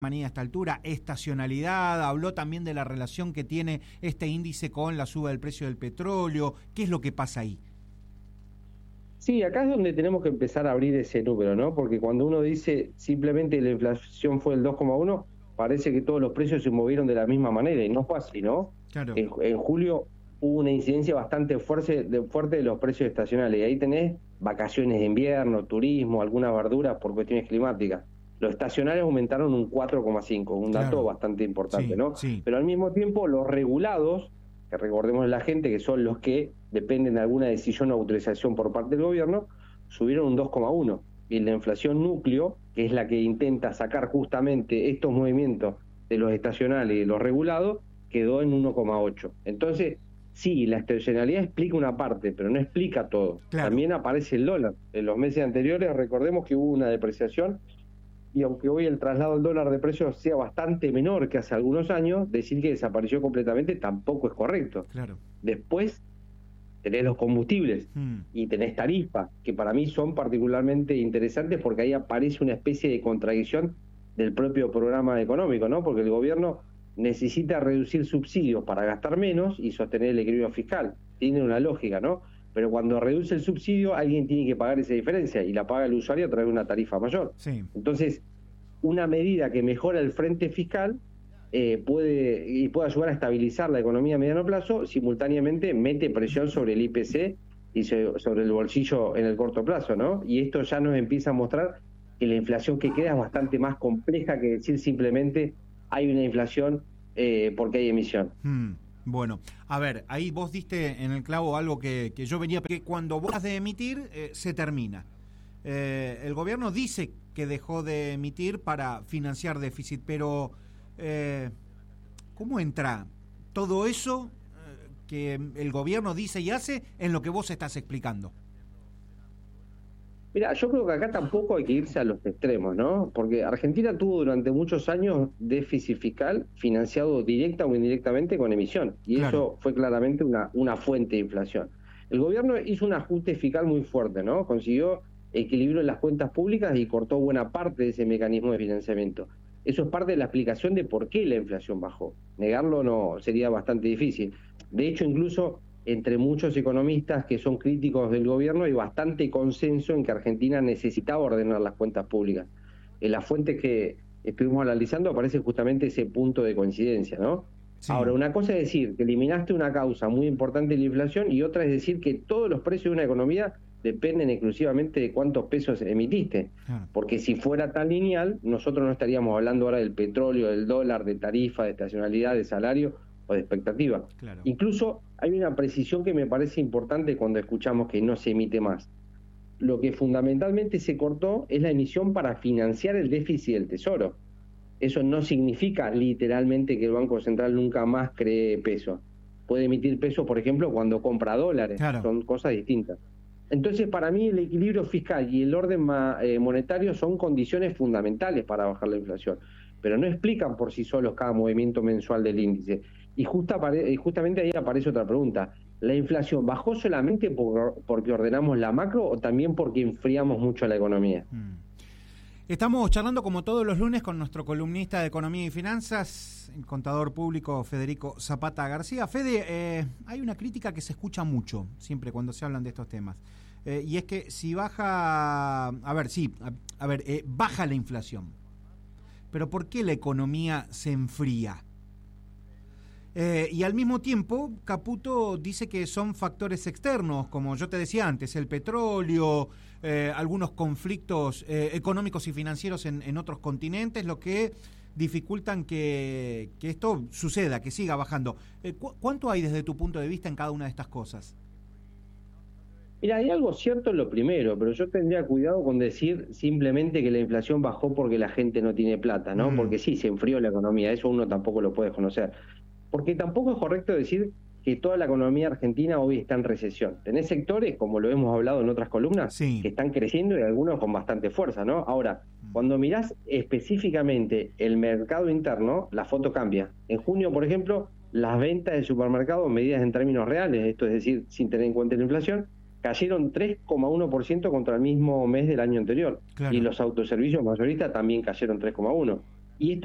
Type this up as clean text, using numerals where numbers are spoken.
a esta altura, estacionalidad, habló también de la relación que tiene este índice con la suba del precio del petróleo. ¿Qué es lo que pasa ahí? Sí, acá es donde tenemos que empezar a abrir ese número, ¿no? Porque cuando uno dice simplemente la inflación fue el 2,1, parece que todos los precios se movieron de la misma manera, y no fue así, ¿no? Claro. En julio hubo una incidencia bastante fuerte de los precios estacionales, y ahí tenés vacaciones de invierno, turismo, algunas verduras por cuestiones climáticas. Los estacionales aumentaron un 4,5, un dato bastante importante, sí, ¿no? Sí. Pero al mismo tiempo los regulados, que recordemos a la gente que son los que dependen de alguna decisión o autorización por parte del gobierno, subieron un 2,1. Y la inflación núcleo, que es la que intenta sacar justamente estos movimientos de los estacionales y de los regulados, quedó en 1,8. Entonces, sí, la estacionalidad explica una parte, pero no explica todo. Claro. También aparece el dólar. En los meses anteriores, recordemos que hubo una depreciación, y aunque hoy el traslado al dólar de precios sea bastante menor que hace algunos años, decir que desapareció completamente tampoco es correcto. Claro. Después tenés los combustibles y tenés tarifas, que para mí son particularmente interesantes porque ahí aparece una especie de contradicción del propio programa económico, ¿no? Porque el gobierno necesita reducir subsidios para gastar menos y sostener el equilibrio fiscal. Tiene una lógica, ¿no? Pero cuando reduce el subsidio, alguien tiene que pagar esa diferencia y la paga el usuario a través de una tarifa mayor. Sí. Entonces, una medida que mejora el frente fiscal puede ayudar a estabilizar la economía a mediano plazo, simultáneamente mete presión sobre el IPC y sobre el bolsillo en el corto plazo, ¿no? Y esto ya nos empieza a mostrar que la inflación que queda es bastante más compleja que decir simplemente hay una inflación porque hay emisión. Bueno, a ver, ahí vos diste en el clavo algo que yo venía, porque cuando vos has de emitir, se termina. El gobierno dice que dejó de emitir para financiar déficit, pero ¿cómo entra todo eso que el gobierno dice y hace en lo que vos estás explicando? Mira, yo creo que acá tampoco hay que irse a los extremos, ¿no? Porque Argentina tuvo durante muchos años déficit fiscal financiado directa o indirectamente con emisión, y claro, eso fue claramente una fuente de inflación. El gobierno hizo un ajuste fiscal muy fuerte, ¿no? Consiguió equilibrio en las cuentas públicas y cortó buena parte de ese mecanismo de financiamiento. Eso es parte de la explicación de por qué la inflación bajó. Negarlo no sería bastante difícil. De hecho, incluso entre muchos economistas que son críticos del gobierno hay bastante consenso en que Argentina necesitaba ordenar las cuentas públicas. En las fuentes que estuvimos analizando aparece justamente ese punto de coincidencia, ¿no? Sí. Ahora, una cosa es decir que eliminaste una causa muy importante de la inflación, y otra es decir que todos los precios de una economía dependen exclusivamente de cuántos pesos emitiste. Porque si fuera tan lineal, nosotros no estaríamos hablando ahora del petróleo, del dólar, de tarifa, de estacionalidad, de salario o de expectativa. Claro. Incluso hay una precisión que me parece importante cuando escuchamos que no se emite más. Lo que fundamentalmente se cortó es la emisión para financiar el déficit del Tesoro. Eso no significa literalmente que el Banco Central nunca más cree peso. Puede emitir peso, por ejemplo, cuando compra dólares. Claro. Son cosas distintas. Entonces, para mí, el equilibrio fiscal y el orden monetario son condiciones fundamentales para bajar la inflación, pero no explican por sí solos cada movimiento mensual del índice. Y justamente ahí aparece otra pregunta. ¿La inflación bajó solamente porque ordenamos la macro o también porque enfriamos mucho la economía? Estamos charlando como todos los lunes con nuestro columnista de Economía y Finanzas, el contador público Federico Zapata García. Fede, hay una crítica que se escucha mucho siempre cuando se hablan de estos temas, y es que si baja, baja la inflación, pero ¿por qué la economía se enfría? Y al mismo tiempo, Caputo dice que son factores externos, como yo te decía antes, el petróleo, algunos conflictos económicos y financieros en otros continentes, lo que dificultan que esto suceda, que siga bajando. ¿Cuánto hay desde tu punto de vista en cada una de estas cosas? Mira, hay algo cierto en lo primero, pero yo tendría cuidado con decir simplemente que la inflación bajó porque la gente no tiene plata, ¿no? Porque sí, se enfrió la economía, eso uno tampoco lo puede conocer. Porque tampoco es correcto decir que toda la economía argentina hoy está en recesión. Tenés sectores, como lo hemos hablado en otras columnas, sí, que están creciendo y algunos con bastante fuerza, ¿no? Ahora, cuando mirás específicamente el mercado interno, la foto cambia. En junio, por ejemplo, las ventas de supermercados medidas en términos reales, esto es decir, sin tener en cuenta la inflación, cayeron 3,1% contra el mismo mes del año anterior. Claro. Y los autoservicios mayoristas también cayeron 3,1%. Y esto